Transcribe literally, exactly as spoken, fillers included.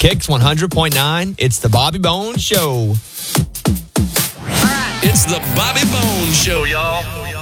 Kicks one hundred point nine. It's the Bobby Bones Show. It's the Bobby Bones Show, y'all.